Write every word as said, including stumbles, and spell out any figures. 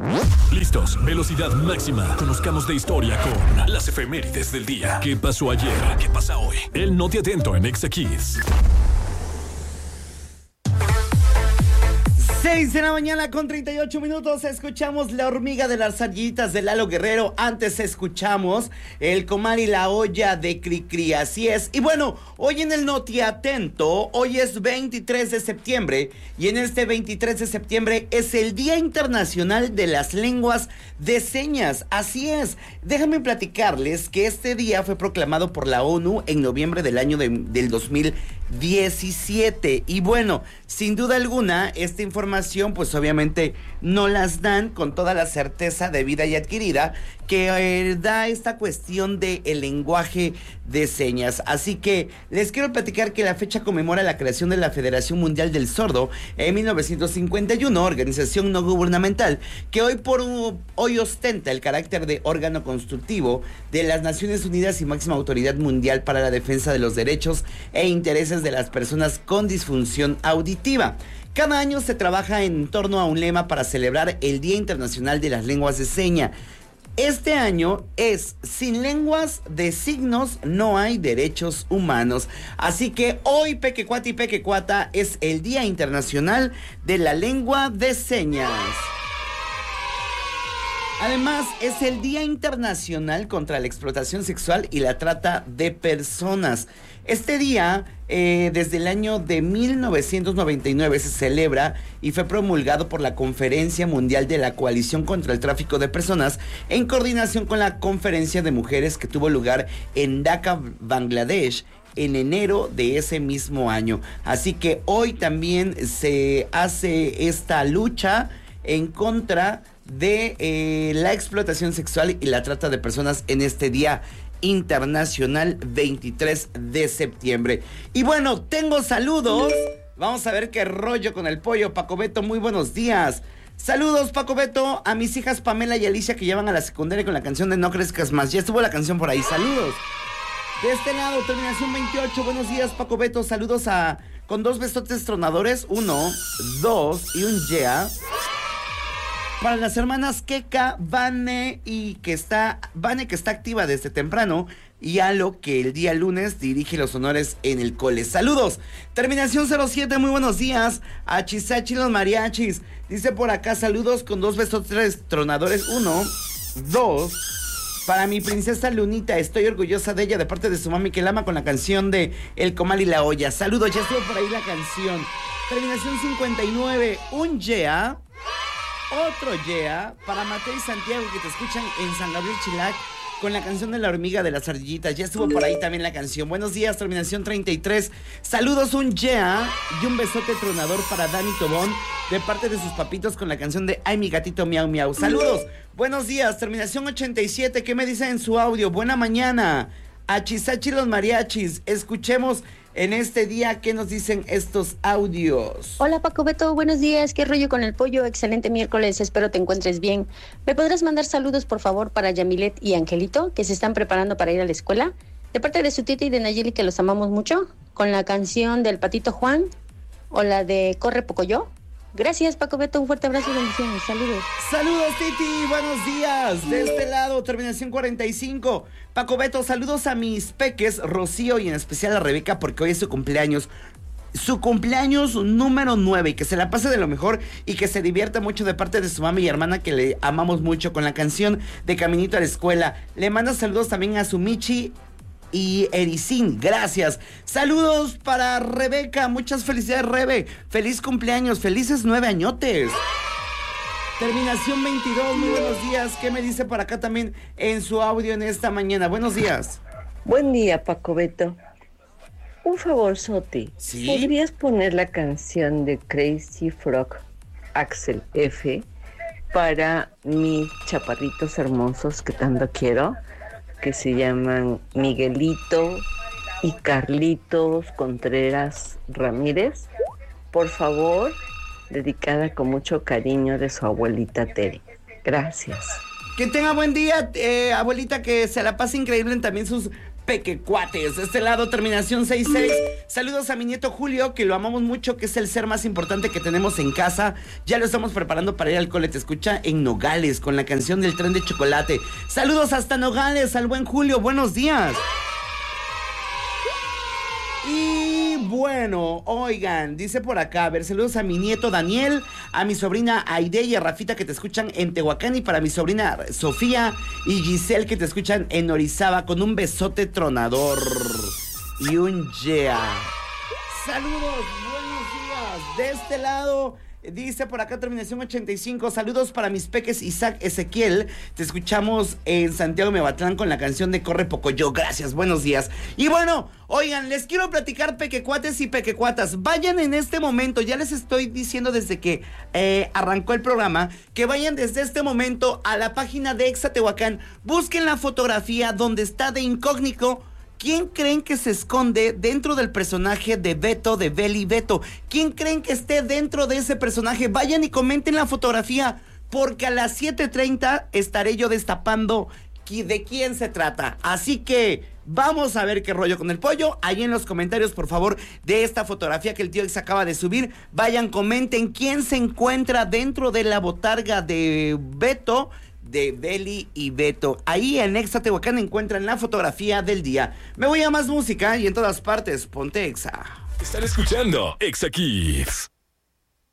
Listos, velocidad máxima. Conozcamos de historia con las efemérides del día. ¿Qué pasó ayer? ¿Qué pasa hoy? El Noti Atento en Exa Kids. seis de la mañana con treinta y ocho minutos, escuchamos La hormiga de las ardillitas de Lalo Guerrero. Antes escuchamos El comal y la olla de Cricri, así es. Y bueno, hoy en el Noti Atento, hoy es veintitrés de septiembre, y en este veintitrés de septiembre es el Día Internacional de las Lenguas de Señas, así es. Déjenme platicarles que este día fue proclamado por la ONU en noviembre del año de, del dos mil diecisiete, y bueno, sin duda alguna, esta información pues obviamente no las dan con toda la certeza debida y adquirida que eh, da esta cuestión de el lenguaje de señas. Así que les quiero platicar que la fecha conmemora la creación de la Federación Mundial del Sordo en mil novecientos cincuenta y uno, organización no gubernamental que hoy por hoy ostenta el carácter de órgano consultivo de las Naciones Unidas y máxima autoridad mundial para la defensa de los derechos e intereses de las personas con disfunción auditiva. Cada año se trabaja en torno a un lema para celebrar el Día Internacional de las Lenguas de Seña. Este año es Sin lenguas de signos no hay derechos humanos. Así que hoy, Pequecuata y Pequecuata, es el Día Internacional de la Lengua de Señas. Además, es el Día Internacional contra la Explotación Sexual y la Trata de Personas. Este día, eh, desde el año de mil novecientos noventa y nueve, se celebra y fue promulgado por la Conferencia Mundial de la Coalición contra el Tráfico de Personas en coordinación con la Conferencia de Mujeres que tuvo lugar en Dhaka, Bangladesh, en enero de ese mismo año. Así que hoy también se hace esta lucha en contra de eh, la explotación sexual y la trata de personas en este Día Internacional veintitrés de septiembre. Y bueno, tengo saludos. Vamos a ver qué rollo con el pollo. Paco Beto, muy buenos días. Saludos, Paco Beto, a mis hijas Pamela y Alicia que llevan a la secundaria con la canción de No Crezcas Más. Ya estuvo la canción por ahí. Saludos. De este lado, terminación veintiocho. Buenos días, Paco Beto. Saludos a con dos besotes tronadores. Uno, dos y un yeah. Para las hermanas Keka, Vane y que está Vane que está activa desde temprano, y Alo que el día lunes dirige los honores en el cole. Saludos. Terminación cero siete, muy buenos días a Chisachi los mariachis. Dice por acá, saludos con dos besos tres tronadores. Uno, dos. Para mi princesa Lunita, estoy orgullosa de ella de parte de su mami que la ama, con la canción de El comal y la olla. Saludos, ya estuvo por ahí la canción. Terminación cincuenta y nueve, un yeah. Otro yeah para Mateo y Santiago que te escuchan en San Gabriel Chilac con la canción de La hormiga de las ardillitas. Ya estuvo por ahí también la canción. Buenos días, terminación treinta y tres. Saludos, un yeah y un besote tronador para Dani Tobón de parte de sus papitos con la canción de Ay mi gatito miau miau. Saludos, buenos días, terminación ochenta y siete. ¿Qué me dicen en su audio? Buena mañana a Chisachi los mariachis. Escuchemos en este día qué nos dicen estos audios. Hola Paco Beto, buenos días, qué rollo con el pollo, excelente miércoles, espero te encuentres bien. ¿Me podrás mandar saludos por favor para Yamilet y Angelito que se están preparando para ir a la escuela? De parte de su tita y de Nayeli que los amamos mucho, con la canción del Patito Juan o la de Corre Pocoyo. Gracias Paco Beto, un fuerte abrazo y bendiciones, saludos. Saludos Titi, buenos días. De este lado, terminación cuarenta y cinco. Paco Beto, saludos a mis peques, Rocío y en especial a Rebeca porque hoy es su cumpleaños. Su cumpleaños número nueve, y que se la pase de lo mejor y que se divierta mucho de parte de su mami y hermana que le amamos mucho con la canción de Caminito a la Escuela. Le manda saludos también a su Michi y Ericín, gracias. Saludos para Rebeca, muchas felicidades Rebe, feliz cumpleaños, felices nueve añotes. Terminación veintidós, muy buenos días. ¿Qué me dice por acá también en su audio en esta mañana? Buenos días. Buen día, Paco Beto. Un favor, Soti. ¿Sí? ¿Podrías poner la canción de Crazy Frog, Axel F, para mis chaparritos hermosos que tanto quiero, que se llaman Miguelito y Carlitos Contreras Ramírez? Por favor, dedicada con mucho cariño de su abuelita Tere. Gracias. Que tenga buen día, eh, abuelita, que se la pase increíble en también sus Pequecuates. De este lado, terminación seis seis. Saludos a mi nieto Julio, que lo amamos mucho, que es el ser más importante que tenemos en casa. Ya lo estamos preparando para ir al cole. Te escucha en Nogales con la canción del tren de chocolate. Saludos hasta Nogales al buen Julio. Buenos días. Y bueno, oigan, dice por acá, a ver, saludos a mi nieto Daniel, a mi sobrina Aide y a Rafita que te escuchan en Tehuacán, y para mi sobrina Sofía y Giselle que te escuchan en Orizaba, con un besote tronador y un yeah. Saludos, buenos días. De este lado, dice por acá terminación ochenta y cinco, saludos para mis peques Isaac Ezequiel, te escuchamos en Santiago Mebatlán con la canción de Corre Pocoyo. Gracias, buenos días. Y bueno, oigan, les quiero platicar, pequecuates y pequecuatas, vayan en este momento, ya les estoy diciendo desde que eh, arrancó el programa, que vayan desde este momento a la página de Exa Tehuacán, busquen la fotografía donde está de incógnito. ¿Quién creen que se esconde dentro del personaje de Beto, de Beli Beto? ¿Quién creen que esté dentro de ese personaje? Vayan y comenten la fotografía, porque a las siete treinta estaré yo destapando de quién se trata. Así que vamos a ver qué rollo con el pollo. Ahí en los comentarios, por favor, de esta fotografía que el tío X acaba de subir, vayan, comenten quién se encuentra dentro de la botarga de Beto, de Beli y Beto. Ahí en Exa Tehuacán encuentran la fotografía del día. Me voy a más música y en todas partes, ponte Exa. Están escuchando Exa Kids.